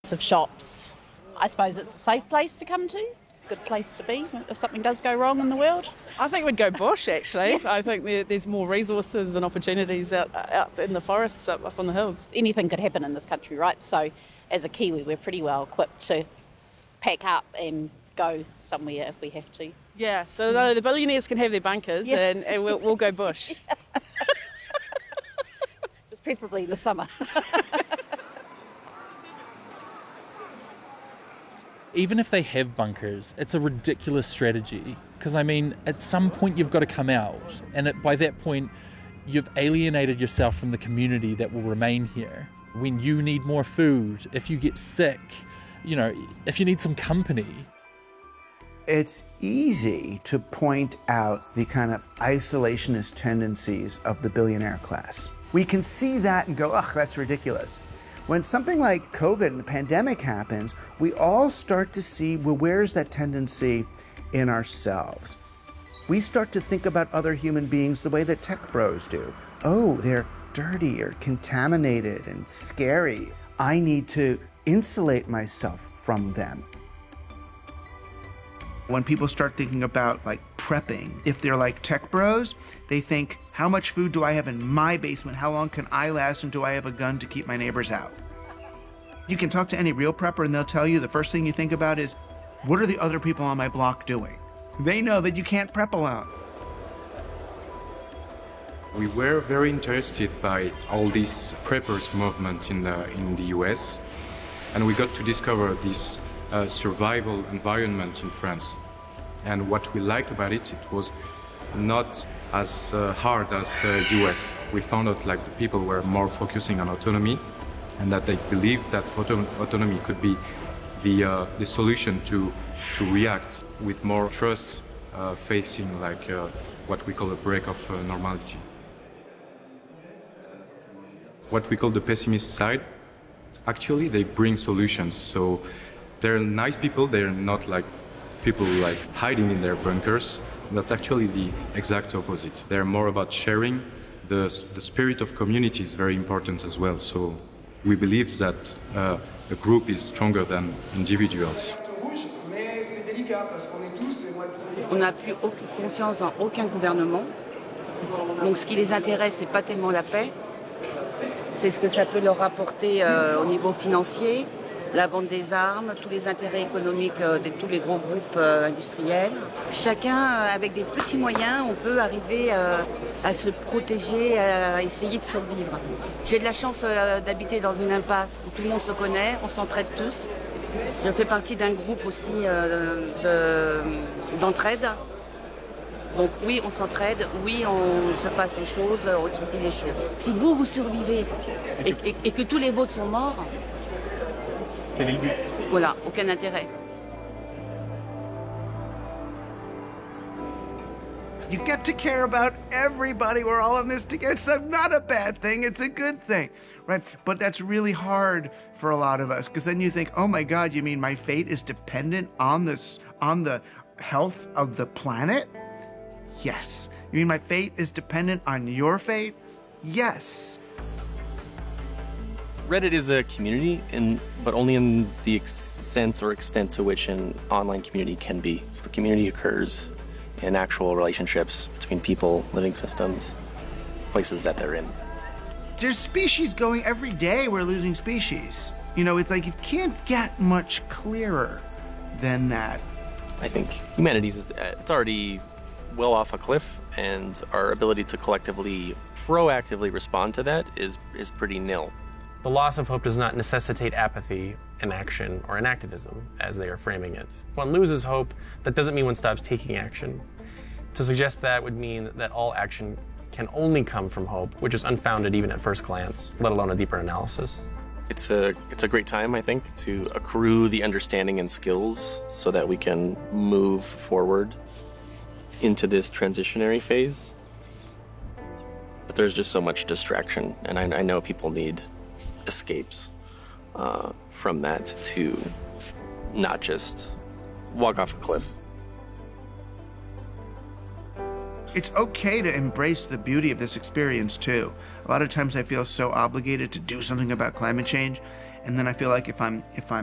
Of shops. I suppose it's a safe place to come to, good place to be if something does go wrong in the world. I think we'd go bush, actually. I think there's more resources and opportunities out in the forests, up on the hills. Anything could happen in this country, right? So as a Kiwi, we're pretty well equipped to pack up and go somewhere if we have to. Yeah, so the billionaires can have their bunkers and we'll go bush. Just preferably in the summer. Even if they have bunkers, it's a ridiculous strategy. Because, I mean, at some point you've got to come out. And by that point, you've alienated yourself from the community that will remain here. When you need more food, if you get sick, if you need some company. It's easy to point out the kind of isolationist tendencies of the billionaire class. We can see that and go, ugh, that's ridiculous. When something like COVID and the pandemic happens, we all start to see, well, where's that tendency in ourselves? We start to think about other human beings the way that tech bros do. Oh, they're dirty or contaminated and scary. I need to insulate myself from them. When people start thinking about like prepping, if they're like tech bros, they think, how much food do I have in my basement? How long can I last? And do I have a gun to keep my neighbors out? You can talk to any real prepper and they'll tell you the first thing you think about is, what are the other people on my block doing? They know that you can't prep alone. We were very interested by all this preppers movement in the US, and we got to discover this survival environment in France. And what we liked about it, it was not as hard as US. We found out like the people were more focusing on autonomy, and that they believed that autonomy could be the solution to react with more trust, facing like what we call a break of normality. What we call the pessimist side, actually they bring solutions. So they're nice people, they're not like people like hiding in their bunkers. That's actually the exact opposite. They're more about sharing. The spirit of community is very important as well. So we believe that a group is stronger than individuals. On n'a plus aucune confiance dans aucun gouvernement. Donc ce qui les intéresse, c'est pas tellement la paix. C'est ce que ça peut leur apporter au niveau financier, la vente des armes, tous les intérêts économiques de tous les gros groupes industriels. Chacun, avec des petits moyens, on peut arriver à se protéger, à essayer de survivre. J'ai de la chance d'habiter dans une impasse où tout le monde se connaît, on s'entraide tous. Je fais partie d'un groupe aussi d'entraide. Donc oui, on s'entraide, oui, on se passe les choses, on se dit les choses. Si vous survivez et que tous les vôtres sont morts, voilà, aucun intérêt. You get to care about everybody. We're all in this together. It's not a bad thing. It's a good thing, right? But that's really hard for a lot of us because then you think, oh my God, you mean my fate is dependent on the health of the planet? Yes. You mean my fate is dependent on your fate? Yes. Reddit is a community, but only in the sense or extent to which an online community can be. The community occurs in actual relationships between people, living systems, places that they're in. There's species going every day. We're losing species. You know, it's like it can't get much clearer than that. I think humanity's it's already well off a cliff, and our ability to collectively, proactively respond to that is pretty nil. The loss of hope does not necessitate apathy, inaction, or inactivism, as they are framing it. If one loses hope, that doesn't mean one stops taking action. To suggest that would mean that all action can only come from hope, which is unfounded even at first glance, let alone a deeper analysis. It's a great time, I think, to accrue the understanding and skills so that we can move forward into this transitionary phase. But there's just so much distraction, and I know people need escapes from that to not just walk off a cliff. It's okay to embrace the beauty of this experience too. A lot of times I feel so obligated to do something about climate change, And then I feel like if I'm